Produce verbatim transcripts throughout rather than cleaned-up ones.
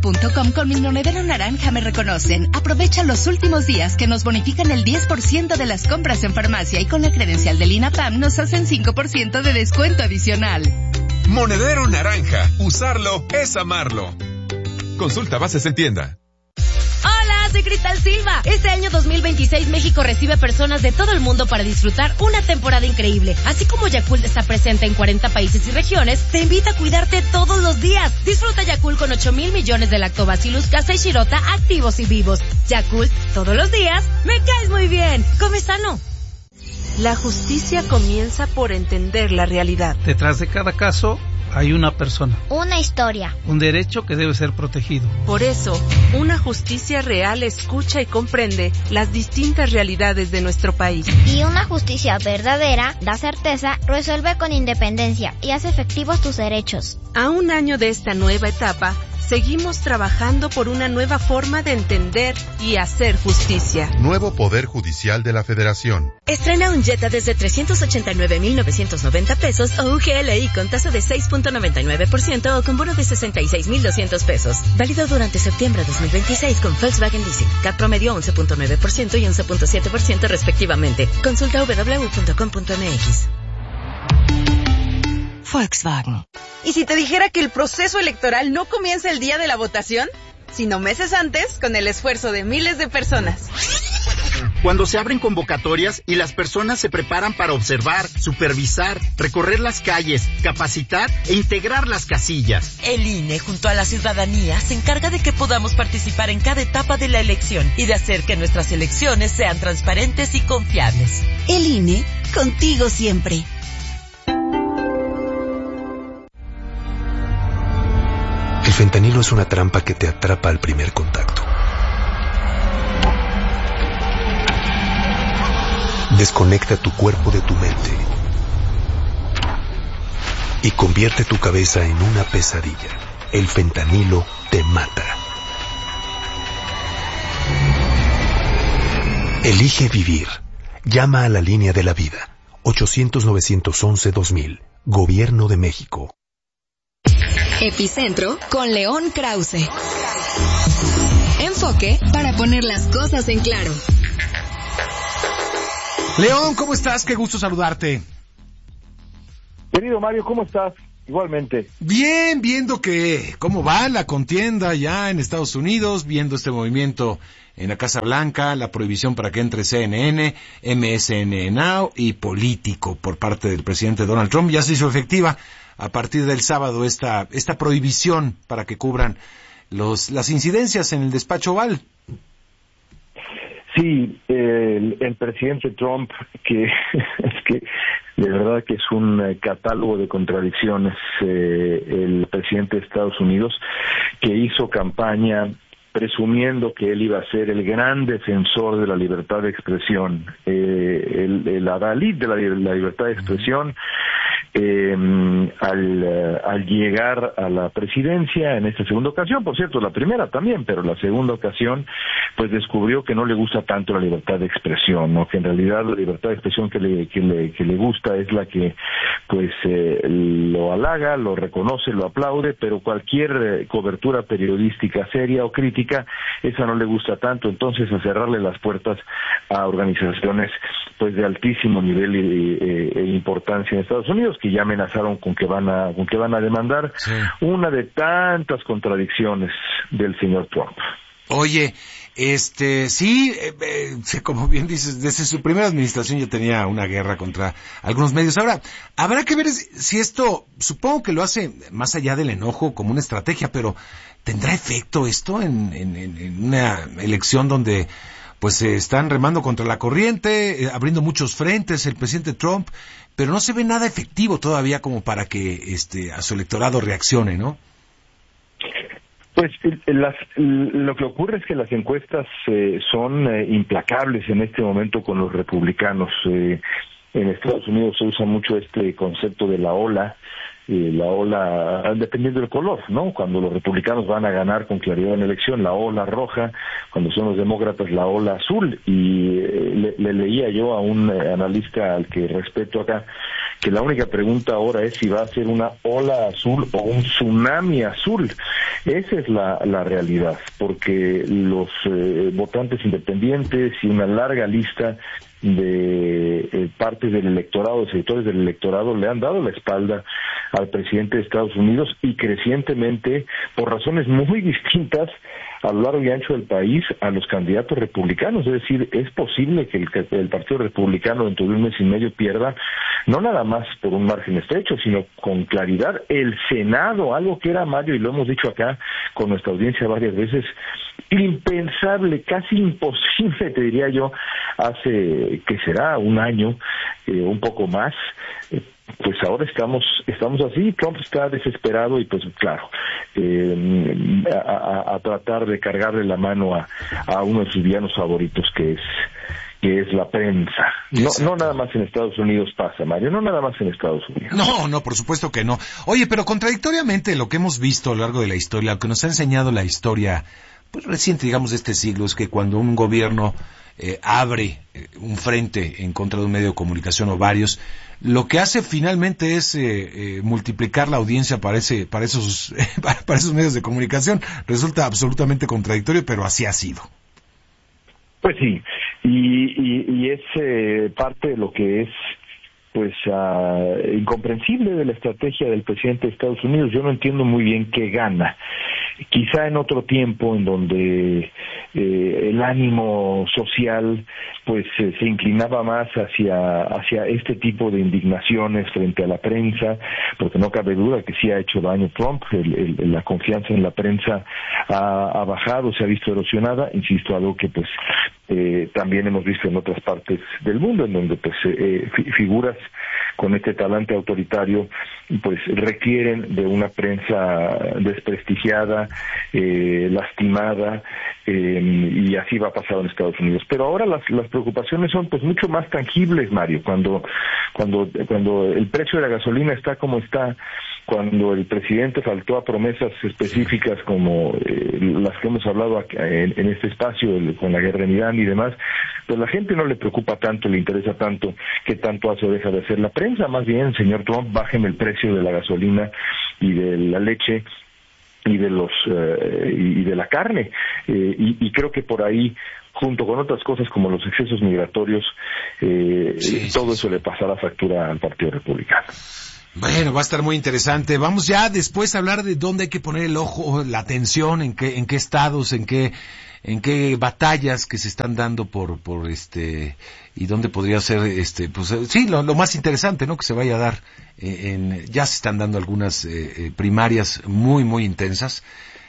punto com con mi monedero naranja me reconocen. Aprovecha los últimos días que nos bonifican el diez por ciento de las compras en farmacia y con la credencial del INAPAM nos hacen cinco por ciento de descuento adicional. Monedero naranja. Usarlo es amarlo. Consulta bases en tienda. Hola, soy Cristal Silva. Este año dos mil veintiséis México recibe personas de todo el mundo para disfrutar una temporada increíble. Así como Yakult está presente en cuarenta países y regiones, te invita a cuidarte todos los días. Disfruta Yakult con ocho mil millones de Lactobacillus casei shirota activos y vivos. Yakult, todos los días, me caes muy bien. Come sano. La justicia comienza por entender la realidad. Detrás de cada caso hay una persona. Una historia. Un derecho que debe ser protegido. Por eso, una justicia real escucha y comprende las distintas realidades de nuestro país. Y una justicia verdadera da certeza, resuelve con independencia y hace efectivos tus derechos. A un año de esta nueva etapa, seguimos trabajando por una nueva forma de entender y hacer justicia. Nuevo Poder Judicial de la Federación. Estrena un Jetta desde trescientos ochenta y nueve mil novecientos noventa pesos o U G L I con tasa de seis punto noventa y nueve por ciento o con bono de sesenta y seis mil doscientos pesos. Válido durante septiembre de dos mil veintiséis con Volkswagen Leasing. C A T promedio once punto nueve por ciento y once punto siete por ciento respectivamente. Consulta doble u doble u doble u punto com punto m x. Volkswagen. ¿Y si te dijera que el proceso electoral no comienza el día de la votación, sino meses antes con el esfuerzo de miles de personas? Cuando se abren convocatorias y las personas se preparan para observar, supervisar, recorrer las calles, capacitar e integrar las casillas. El I N E, junto a la ciudadanía, se encarga de que podamos participar en cada etapa de la elección y de hacer que nuestras elecciones sean transparentes y confiables. El I N E, contigo siempre. El fentanilo es una trampa que te atrapa al primer contacto. Desconecta tu cuerpo de tu mente y convierte tu cabeza en una pesadilla. El fentanilo te mata. Elige vivir. Llama a la línea de la vida. ochocientos, novecientos once, dos mil. Gobierno de México. Epicentro con León Krause. Enfoque para poner las cosas en claro. León, ¿cómo estás? Qué gusto saludarte. Querido Mario, ¿cómo estás? Igualmente. Bien, viendo que cómo va la contienda ya en Estados Unidos, viendo este movimiento en la Casa Blanca, la prohibición para que entre C N N, M S N Now y Político por parte del presidente Donald Trump. Ya se hizo efectiva a partir del sábado esta esta prohibición para que cubran los las incidencias en el despacho Oval. Sí, el, el presidente Trump, que es que de verdad que es un catálogo de contradicciones, eh, el presidente de Estados Unidos, que hizo campaña presumiendo que él iba a ser el gran defensor de la libertad de expresión, eh, el, el adalid de la, la libertad de expresión. Eh, al, uh, al llegar a la presidencia en esta segunda ocasión, por cierto, la primera también, pero la segunda ocasión, pues descubrió que no le gusta tanto la libertad de expresión, ¿no? Que en realidad la libertad de expresión que le, que le, que le gusta es la que, pues, eh, lo halaga, lo reconoce, lo aplaude, pero cualquier eh, cobertura periodística seria o crítica, esa no le gusta tanto. Entonces, a cerrarle las puertas a organizaciones, pues, de altísimo nivel e importancia en Estados Unidos, que ya amenazaron con que van a con que van a demandar, sí. Una de tantas contradicciones del señor Trump. Oye, este, sí, eh, eh, como bien dices, desde su primera administración ya tenía una guerra contra algunos medios. Ahora, habrá que ver si esto, supongo que lo hace más allá del enojo como una estrategia, pero ¿tendrá efecto esto en, en, en una elección donde pues se están remando contra la corriente, eh, abriendo muchos frentes el presidente Trump, pero no se ve nada efectivo todavía como para que este a su electorado reaccione, ¿no? Pues las, lo que ocurre es que las encuestas eh, son eh, implacables en este momento con los republicanos. Eh, en Estados Unidos se usa mucho este concepto de la ola, eh, la ola, dependiendo del color, ¿no? Cuando los republicanos van a ganar con claridad en la elección, la ola roja; cuando son los demócratas, la ola azul. Y eh, le, le leía yo a un eh, analista al que respeto acá, que la única pregunta ahora es si va a ser una ola azul o un tsunami azul. Esa es la, la realidad, porque los eh, votantes independientes y una larga lista de eh, partes del electorado, de sectores del electorado, le han dado la espalda al presidente de Estados Unidos, y crecientemente, por razones muy distintas, a lo largo y ancho del país, a los candidatos republicanos. Es decir, es posible que el, el Partido Republicano dentro de un mes y medio pierda, no nada más por un margen estrecho, sino con claridad, el Senado, algo que era, Mario, y lo hemos dicho acá con nuestra audiencia varias veces, impensable, casi imposible, te diría yo, hace, que será un año, eh, un poco más. eh, Pues ahora estamos estamos así, Trump está desesperado y pues claro, eh, a, a, a tratar de cargarle la mano a, a uno de sus villanos favoritos, que es que es la prensa. No, no nada más en Estados Unidos pasa, Mario, no nada más en Estados Unidos. No, no, por supuesto que no. Oye, pero contradictoriamente lo que hemos visto a lo largo de la historia, lo que nos ha enseñado la historia pues reciente, digamos, de este siglo, es que cuando un gobierno eh, abre eh, un frente en contra de un medio de comunicación o varios, lo que hace finalmente es eh, eh, multiplicar la audiencia para ese, para esos, para, para esos medios de comunicación. Resulta absolutamente contradictorio, pero así ha sido. Pues sí, y, y, y es eh, parte de lo que es pues uh, incomprensible de la estrategia del presidente de Estados Unidos. Yo no entiendo muy bien qué gana. Quizá en otro tiempo en donde eh, el ánimo social pues eh, se inclinaba más hacia hacia este tipo de indignaciones frente a la prensa, porque no cabe duda que sí ha hecho daño Trump. El, el, la confianza en la prensa ha, ha bajado, se ha visto erosionada, insisto, algo que pues eh, también hemos visto en otras partes del mundo, en donde pues eh, figuras con este talante autoritario pues requieren de una prensa desprestigiada, eh, lastimada, eh, y así va a pasar en Estados Unidos. Pero ahora las las preocupaciones son pues mucho más tangibles, Mario. Cuando cuando cuando el precio de la gasolina está como está, cuando el presidente faltó a promesas específicas como eh, las que hemos hablado acá en, en este espacio, el, con la guerra en Irán y demás, pues la gente no le preocupa tanto, le interesa tanto qué tanto hace o deja de hacer la prensa. Más bien, señor Trump, bájeme el precio de la gasolina y de la leche y de los eh, y de la carne, eh, y, y creo que por ahí, junto con otras cosas como los excesos migratorios, eh, sí, todo sí, eso sí. le pasará factura al Partido Republicano. Bueno, va a estar muy interesante. Vamos ya después a hablar de dónde hay que poner el ojo, la atención, en qué, en qué estados, en qué, en qué batallas que se están dando por, por este, y dónde podría ser, este, pues, sí, lo, lo más interesante, ¿no? Que se vaya a dar, eh, en, ya se están dando algunas eh, primarias muy, muy intensas.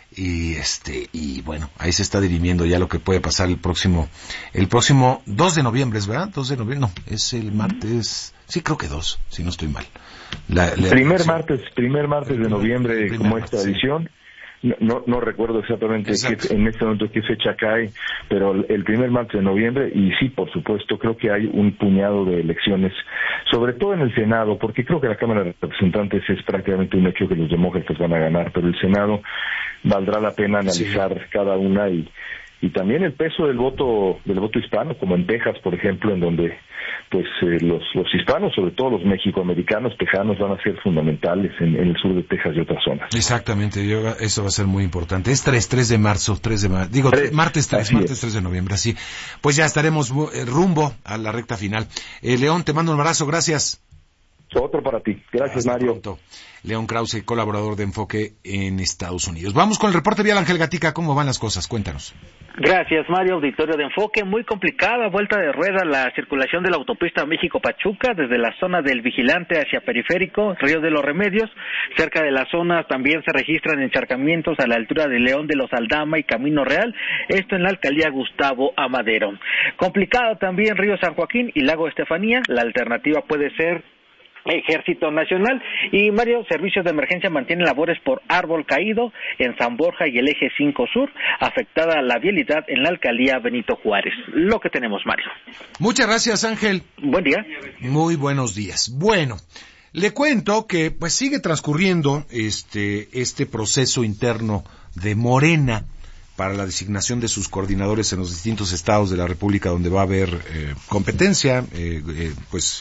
Y este, y bueno, ahí se está dirimiendo ya lo que puede pasar el próximo, el próximo dos de noviembre, ¿verdad? dos de noviembre, no, es el martes, sí, creo que dos, si no estoy mal. La, la, primer sí. martes, primer martes de noviembre, como esta martes, edición. Sí. No, no, no recuerdo exactamente qué, en este momento qué fecha cae, pero el primer martes de noviembre, y sí, por supuesto, creo que hay un puñado de elecciones, sobre todo en el Senado, porque creo que la Cámara de Representantes es prácticamente un hecho que los demócratas van a ganar, pero el Senado valdrá la pena analizar sí. cada una, y y también el peso del voto del voto hispano, como en Texas, por ejemplo, en donde pues eh, los los hispanos, sobre todo los mexicoamericanos tejanos, van a ser fundamentales en, en el sur de Texas y otras zonas. Exactamente, yo, eso va a ser muy importante. Es tres de marzo, tres de marzo, digo, tres, martes tres, martes es. tres de noviembre, así. Pues ya estaremos eh, rumbo a la recta final. Eh, León, te mando un abrazo, gracias. Otro para ti. Gracias, Hasta Mario. Pronto. León Krause, colaborador de Enfoque en Estados Unidos. Vamos con el reporte vial, Ángel Gatica. ¿Cómo van las cosas? Cuéntanos. Gracias, Mario. Auditorio de Enfoque. Muy complicada, vuelta de rueda la circulación de la autopista México-Pachuca desde la zona del Vigilante hacia Periférico, Río de los Remedios. Cerca de la zona también se registran encharcamientos a la altura de León de los Aldama y Camino Real. Esto en la alcaldía Gustavo Amadero. Complicado también Río San Joaquín y Lago Estefanía. La alternativa puede ser Ejército Nacional. Y Mario, servicios de emergencia mantienen labores por árbol caído en San Borja y el eje cinco Sur, afectada la vialidad en la alcaldía Benito Juárez. Lo que tenemos, Mario. Muchas gracias, Ángel. Buen día. Muy buenos días. Bueno, le cuento que pues sigue transcurriendo este este proceso interno de Morena para la designación de sus coordinadores en los distintos estados de la República donde va a haber eh, competencia, eh, eh, pues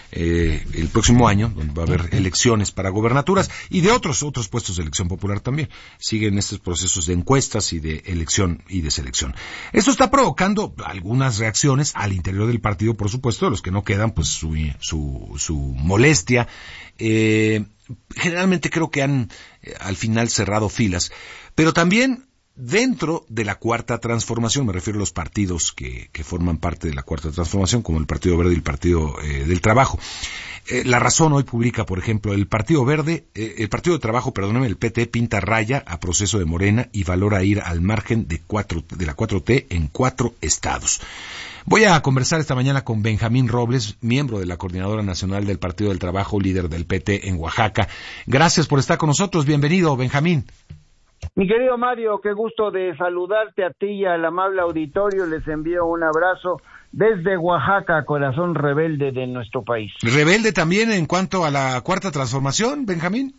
eh, el próximo año, donde va a haber elecciones para gobernaturas y de otros otros puestos de elección popular también. Siguen estos procesos de encuestas y de elección y de selección. Esto está provocando algunas reacciones al interior del partido, por supuesto, de los que no quedan, pues su su, su molestia. Eh, generalmente creo que han eh, al final cerrado filas, pero también dentro de la Cuarta Transformación, me refiero a los partidos que, que forman parte de la Cuarta Transformación, como el Partido Verde y el Partido eh, del Trabajo. Eh, La Razón hoy publica, por ejemplo, el Partido Verde, eh, el Partido de Trabajo, perdóname, el P T pinta raya a proceso de Morena y valora ir al margen de cuatro, de la cuatro T en cuatro estados. Voy a conversar esta mañana con Benjamín Robles, miembro de la Coordinadora Nacional del Partido del Trabajo, líder del P T en Oaxaca. Gracias por estar con nosotros. Bienvenido, Benjamín. Mi querido Mario, qué gusto de saludarte a ti y al amable auditorio. Les envío un abrazo desde Oaxaca, corazón rebelde de nuestro país. ¿Rebelde también en cuanto a la Cuarta Transformación, Benjamín?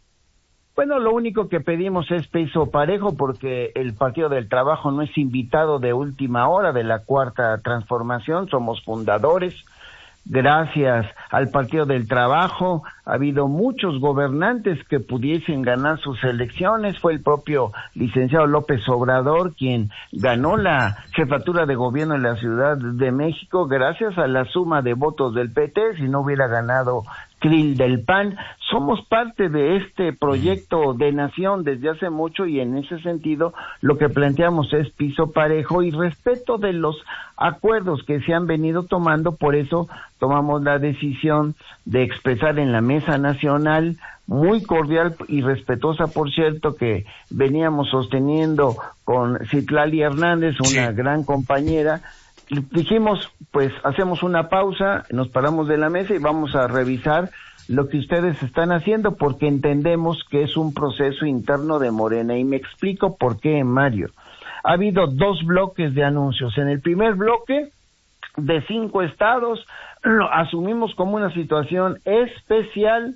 Bueno, lo único que pedimos es piso parejo porque el Partido del Trabajo no es invitado de última hora de la Cuarta Transformación, somos fundadores. Gracias al Partido del Trabajo ha habido muchos gobernantes que pudiesen ganar sus elecciones. Fue el propio licenciado López Obrador quien ganó la jefatura de gobierno en la Ciudad de México gracias a la suma de votos del P T. Si no hubiera ganado Krill del P A N, somos parte de este proyecto de nación desde hace mucho y en ese sentido lo que planteamos es piso parejo y respeto de los acuerdos que se han venido tomando. Por eso tomamos la decisión de expresar en la mesa nacional, muy cordial y respetuosa, por cierto, que veníamos sosteniendo con Citlali Hernández, una sí. gran compañera. Dijimos, pues hacemos una pausa, nos paramos de la mesa y vamos a revisar lo que ustedes están haciendo porque entendemos que es un proceso interno de Morena y me explico por qué, Mario. Ha habido dos bloques de anuncios. En el primer bloque, de cinco estados, lo asumimos como una situación especial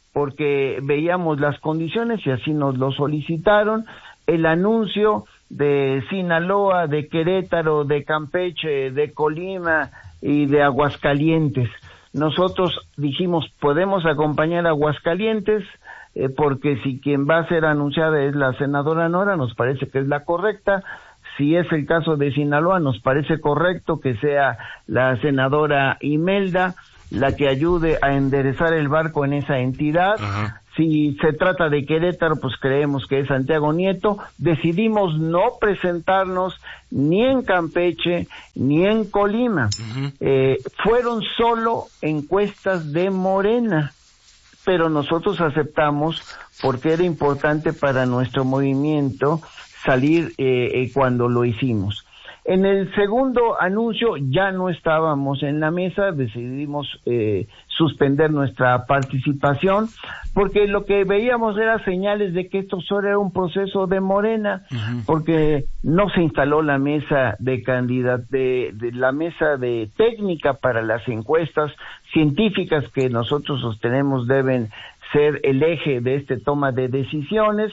porque veíamos las condiciones y así nos lo solicitaron. El anuncio de Sinaloa, de Querétaro, de Campeche, de Colima y de Aguascalientes. Nosotros dijimos, podemos acompañar a Aguascalientes, eh, porque si quien va a ser anunciada es la senadora Nora, nos parece que es la correcta. Si es el caso de Sinaloa, nos parece correcto que sea la senadora Imelda la que ayude a enderezar el barco en esa entidad. Ajá. Si se trata de Querétaro, pues creemos que es Santiago Nieto. Decidimos no presentarnos ni en Campeche ni en Colima. Uh-huh. Eh, fueron solo encuestas de Morena, pero nosotros aceptamos porque era importante para nuestro movimiento salir eh, eh, cuando lo hicimos. En el segundo anuncio ya no estábamos en la mesa, decidimos eh, suspender nuestra participación porque lo que veíamos era señales de que esto solo era un proceso de Morena, uh-huh. porque no se instaló la mesa de candidat de, de la mesa de técnica para las encuestas científicas que nosotros sostenemos deben ser el eje de este toma de decisiones.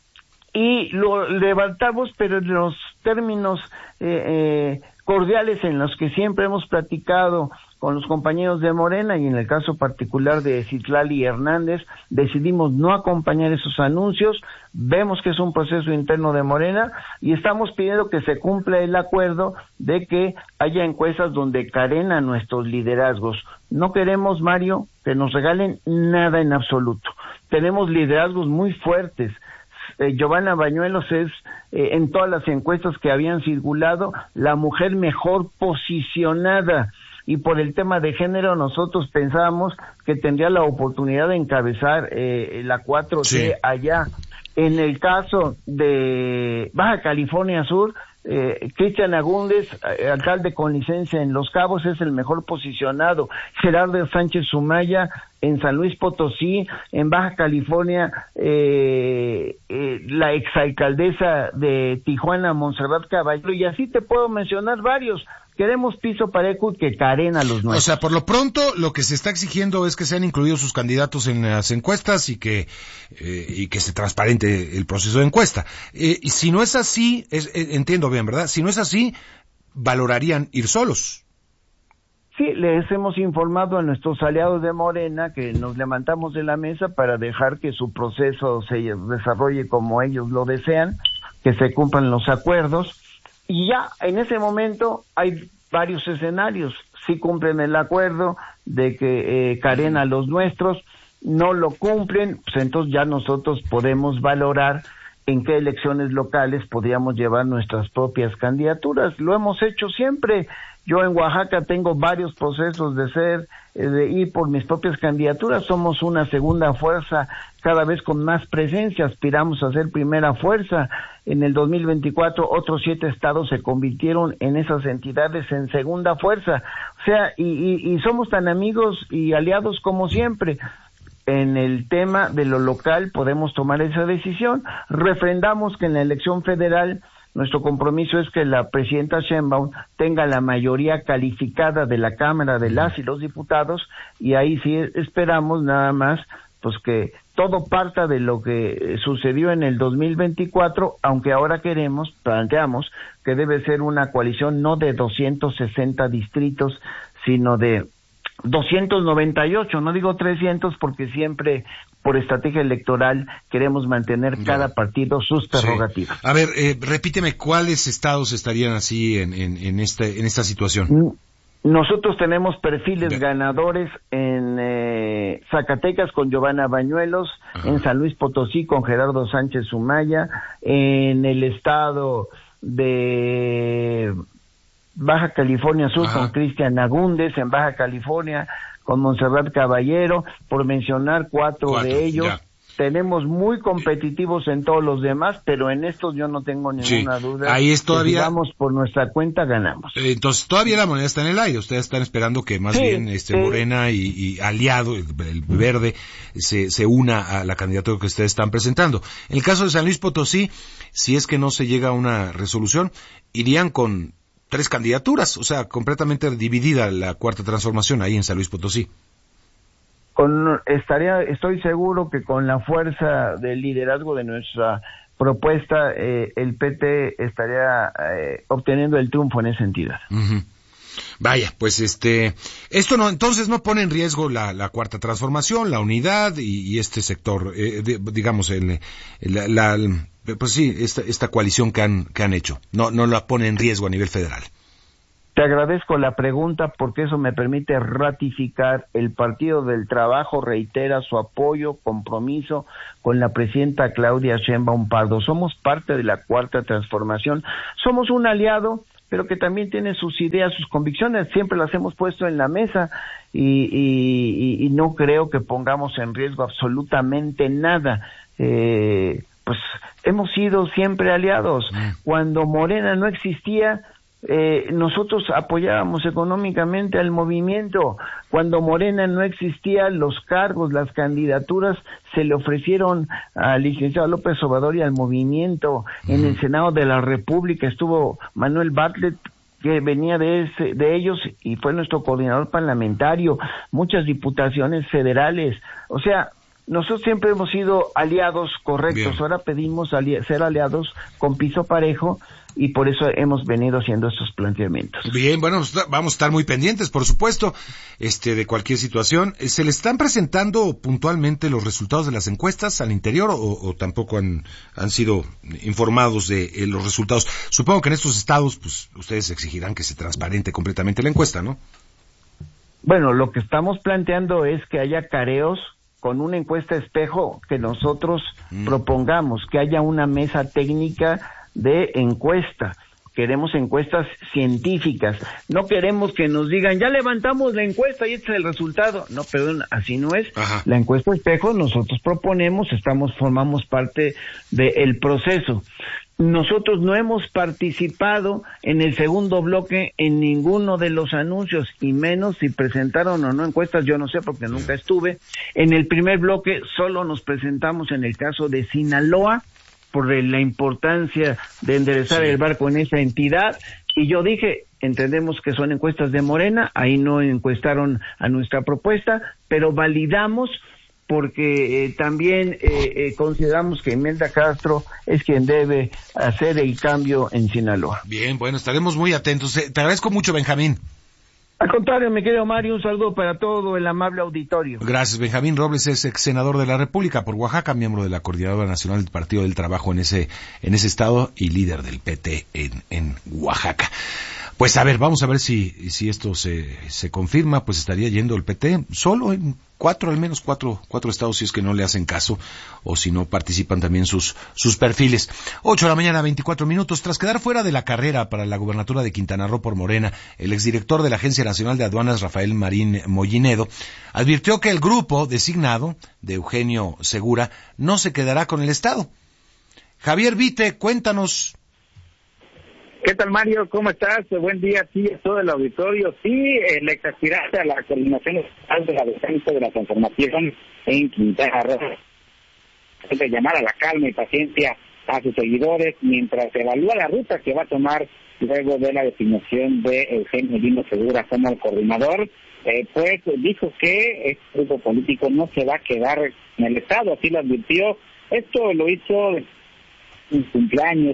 Y lo levantamos, pero en los términos eh, eh, cordiales en los que siempre hemos platicado con los compañeros de Morena y en el caso particular de Citlali Hernández, decidimos no acompañar esos anuncios. Vemos que es un proceso interno de Morena y estamos pidiendo que se cumpla el acuerdo de que haya encuestas donde carenan nuestros liderazgos. No queremos, Mario, que nos regalen nada en absoluto. Tenemos liderazgos muy fuertes. Eh, Giovanna Bañuelos es, eh, en todas las encuestas que habían circulado, la mujer mejor posicionada. Y por el tema de género nosotros pensábamos que tendría la oportunidad de encabezar eh, la cuatro T sí. allá. En el caso de Baja California Sur, eh, Cristian Agúndez, eh, alcalde con licencia en Los Cabos, es el mejor posicionado. Gerardo Sánchez Sumaya en San Luis Potosí, en Baja California, eh, eh, la exalcaldesa de Tijuana, Montserrat Caballero, y así te puedo mencionar varios. Queremos piso parejo y que carena los nuestros. O sea, por lo pronto, lo que se está exigiendo es que sean incluidos sus candidatos en las encuestas y que eh, y que se transparente el proceso de encuesta. Eh, y si no es así, es, eh, entiendo bien, ¿verdad? Si no es así, valorarían ir solos. Sí, les hemos informado a nuestros aliados de Morena que nos levantamos de la mesa para dejar que su proceso se desarrolle como ellos lo desean, que se cumplan los acuerdos, y ya en ese momento hay varios escenarios. Si cumplen el acuerdo de que eh, caren a los nuestros, no lo cumplen, pues entonces ya nosotros podemos valorar en qué elecciones locales podríamos llevar nuestras propias candidaturas. Lo hemos hecho siempre. Yo en Oaxaca tengo varios procesos de ser, eh, de ir por mis propias candidaturas. Somos una segunda fuerza cada vez con más presencia. Aspiramos a ser primera fuerza. En el dos mil veinticuatro otros siete estados se convirtieron en esas entidades en segunda fuerza. O sea, y, y, y somos tan amigos y aliados como siempre. En el tema de lo local podemos tomar esa decisión. Refrendamos que en la elección federal nuestro compromiso es que la presidenta Sheinbaum tenga la mayoría calificada de la Cámara de las y los diputados, y ahí sí esperamos nada más pues que todo parta de lo que sucedió en el dos mil veinticuatro, aunque ahora queremos, planteamos que debe ser una coalición no de doscientos sesenta distritos, sino de doscientos noventa y ocho, no digo trescientos porque siempre por estrategia electoral queremos mantener cada partido sus prerrogativas. Sí. A ver, eh, repíteme, ¿cuáles estados estarían así en, en, en, este, en esta situación? Nosotros tenemos perfiles Bien. ganadores en eh, Zacatecas con Giovanna Bañuelos, Ajá. en San Luis Potosí con Gerardo Sánchez Sumaya, en el estado de Baja California Sur Ajá. con Cristian Agúndez, en Baja California con Montserrat Caballero, por mencionar cuatro, cuatro de ellos. Ya. Tenemos muy competitivos en todos los demás, pero en estos yo no tengo ninguna sí. duda. Ahí es todavía. Si vamos por nuestra cuenta, ganamos. Entonces todavía la moneda está en el aire. Ustedes están esperando que más sí, bien este sí. Morena y, y aliado, el, el verde, se, se una a la candidatura que ustedes están presentando. En el caso de San Luis Potosí, si es que no se llega a una resolución, irían con tres candidaturas, o sea, completamente dividida la cuarta transformación ahí en San Luis Potosí. Con, estaría, estoy seguro que con la fuerza del liderazgo de nuestra propuesta, eh, el P T estaría eh, obteniendo el triunfo en esa entidad. Uh-huh. Vaya, pues este, esto no, entonces no pone en riesgo la, la cuarta transformación, la unidad y, y este sector, eh, de, digamos, el, el, la, la, pues sí, esta, esta coalición que han, que han hecho, no, no la pone en riesgo a nivel federal. Te agradezco la pregunta porque eso me permite ratificar. El Partido del Trabajo reitera su apoyo, compromiso con la presidenta Claudia Sheinbaum Pardo. Somos parte de la cuarta transformación, somos un aliado, pero que también tiene sus ideas, sus convicciones, siempre las hemos puesto en la mesa y, y, y no creo que pongamos en riesgo absolutamente nada. Eh, pues hemos sido siempre aliados. Cuando Morena no existía, eh, nosotros apoyábamos económicamente al movimiento. Cuando Morena no existía, los cargos, las candidaturas se le ofrecieron al licenciado López Obrador y al movimiento. En el Senado de la República estuvo Manuel Bartlett, que venía de ese, de ellos y fue nuestro coordinador parlamentario, muchas diputaciones federales. O sea, nosotros siempre hemos sido aliados correctos. Bien. Ahora pedimos ali- ser aliados con piso parejo y por eso hemos venido haciendo estos planteamientos. Bien, bueno, vamos a estar muy pendientes, por supuesto, este, de cualquier situación. ¿Se le están presentando puntualmente los resultados de las encuestas al interior o, o tampoco han, han sido informados de eh, los resultados? Supongo que en estos estados, pues, ustedes exigirán que se transparente completamente la encuesta, ¿no? Bueno, lo que estamos planteando es que haya careos con una encuesta espejo que nosotros mm. propongamos, que haya una mesa técnica de encuesta. Queremos encuestas científicas. No queremos que nos digan, ya levantamos la encuesta y este es el resultado. No, perdón, así no es. Ajá. La encuesta espejo nosotros proponemos, estamos, formamos parte del proceso. Nosotros no hemos participado en el segundo bloque en ninguno de los anuncios, y menos si presentaron o no encuestas, yo no sé porque nunca estuve. En el primer bloque solo nos presentamos en el caso de Sinaloa, por la importancia de enderezar sí. el barco en esa entidad, y yo dije, entendemos que son encuestas de Morena, ahí no encuestaron a nuestra propuesta, pero validamos porque eh, también eh, eh, consideramos que Imelda Castro es quien debe hacer el cambio en Sinaloa. Bien, bueno, estaremos muy atentos. Te agradezco mucho, Benjamín. Al contrario, mi querido Mario, un saludo para todo el amable auditorio. Gracias. Benjamín Robles es ex senador de la República por Oaxaca, miembro de la Coordinadora Nacional del Partido del Trabajo en ese en ese estado y líder del P T en, en Oaxaca. Pues a ver, vamos a ver si si esto se se confirma, pues estaría yendo el P T solo en cuatro, al menos cuatro cuatro estados, si es que no le hacen caso o si no participan también sus sus perfiles. Ocho de la mañana, veinticuatro minutos. Tras quedar fuera de la carrera para la gubernatura de Quintana Roo por Morena, el exdirector de la Agencia Nacional de Aduanas, Rafael Marín Mollinedo, advirtió que el grupo designado de Eugenio Segura no se quedará con el estado. Javier Vite, cuéntanos. ¿Qué tal, Mario? ¿Cómo estás? Buen día a ti y a todo el auditorio. Sí, el ex aspirante a la Coordinación Estatal de la Defensa de la Transformación en Quintana Roo de llamar a la calma y paciencia a sus seguidores mientras evalúa la ruta que va a tomar luego de la designación de Eugenio Dino Segura como el coordinador. Eh, pues dijo que este grupo político no se va a quedar en el Estado, así lo advirtió. Esto lo hizo en cumpleaños.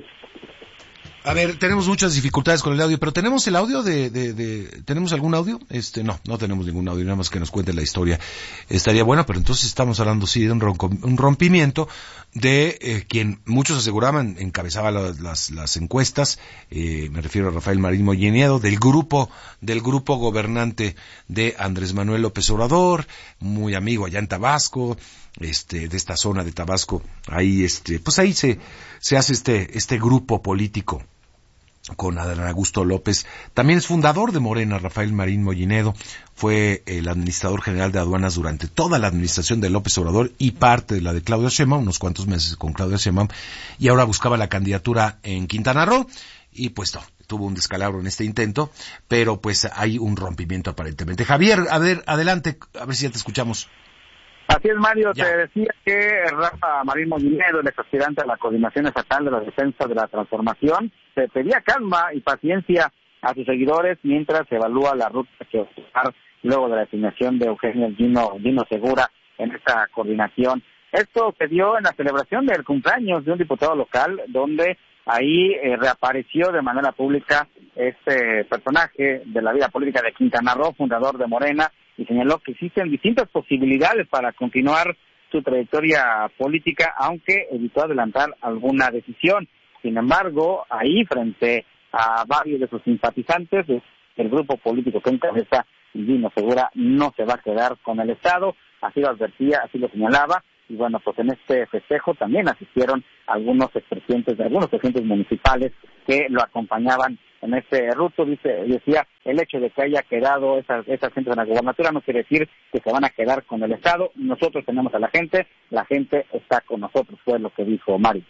A ver, tenemos muchas dificultades con el audio, pero ¿tenemos el audio de, de, de, ¿tenemos algún audio? Este, no, no tenemos ningún audio, nada más que nos cuente la historia. Estaría bueno, pero entonces estamos hablando, sí, de un, ronco, un rompimiento de eh, quien muchos aseguraban encabezaba la, las, las encuestas, eh, me refiero a Rafael Marín Mollinedo, del grupo, del grupo gobernante de Andrés Manuel López Obrador, muy amigo allá en Tabasco, este, de esta zona de Tabasco, ahí, este, pues ahí se, se hace este, este grupo político con Adán Augusto López. También es fundador de Morena, Rafael Marín Mollinedo, fue el administrador general de aduanas durante toda la administración de López Obrador y parte de la de Claudia Sheinbaum, unos cuantos meses con Claudia Sheinbaum, y ahora buscaba la candidatura en Quintana Roo, y pues no, tuvo un descalabro en este intento, pero pues hay un rompimiento aparentemente. Javier, a ver, adelante, a ver si ya te escuchamos. Así es, Mario, ya. Te decía que Rafa Marín Mollinedo, el ex aspirante a la Coordinación Estatal de la Defensa de la Transformación, se pedía calma y paciencia a sus seguidores mientras se evalúa la ruta que va a tomar luego de la designación de Eugenio Dino, Dino Segura en esta coordinación. Esto se dio en la celebración del cumpleaños de un diputado local, donde ahí eh, reapareció de manera pública este personaje de la vida política de Quintana Roo, fundador de Morena, y señaló que existen distintas posibilidades para continuar su trayectoria política, aunque evitó adelantar alguna decisión. Sin embargo, ahí frente a varios de sus simpatizantes, el grupo político que encabeza Dino Segura no se va a quedar con el Estado, así lo advertía, así lo señalaba, y bueno, pues en este festejo también asistieron algunos expresidentes de algunos presidentes municipales que lo acompañaban en este ruto. Dice, decía, el hecho de que haya quedado esas, esas gentes en la gobernatura no quiere decir que se van a quedar con el Estado. Nosotros tenemos a la gente, la gente está con nosotros, fue lo que dijo Mario.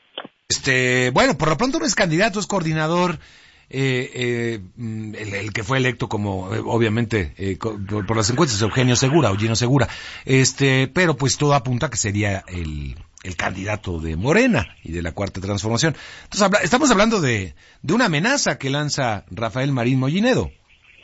Este, bueno, por lo pronto no es candidato, es coordinador, eh, eh, el, el que fue electo como, eh, obviamente, eh, por, por las encuestas, Eugenio Segura, o Gino Segura, este, pero pues todo apunta a que sería el, el candidato de Morena y de la Cuarta Transformación. Entonces, habla, estamos hablando de, de una amenaza que lanza Rafael Marín Mollinedo.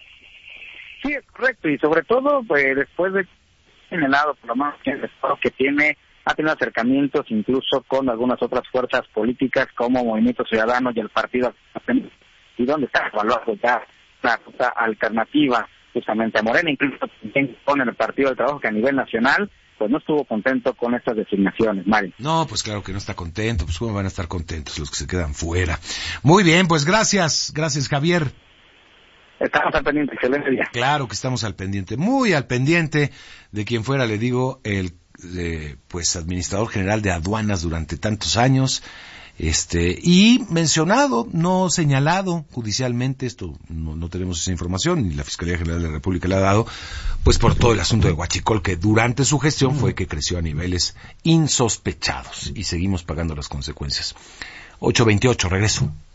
Sí, es correcto, y sobre todo, pues, después de señalado, por lo menos, que tiene ha tenido acercamientos incluso con algunas otras fuerzas políticas como Movimiento Ciudadano y el Partido, y donde está evaluando ya la ruta alternativa justamente a Morena, incluso con el Partido del Trabajo, que a nivel nacional pues no estuvo contento con estas designaciones, Mario. No, pues claro que no está contento, pues cómo van a estar contentos los que se quedan fuera. Muy bien, pues gracias, gracias Javier. Estamos al pendiente, excelente día. Claro que estamos al pendiente, muy al pendiente de quien fuera, le digo, el eh, pues administrador general de aduanas durante tantos años, este, y mencionado, no señalado judicialmente, esto no, no tenemos esa información, ni la Fiscalía General de la República le ha dado, pues por todo el asunto de Huachicol, que durante su gestión fue que creció a niveles insospechados, y seguimos pagando las consecuencias. ocho veintiocho, regreso.